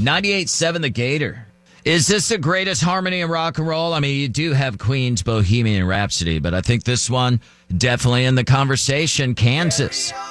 98.7 The Gator. Is this the greatest harmony in rock and roll? I mean, you do have Queen's Bohemian Rhapsody, but I think this one definitely in the conversation. Kansas.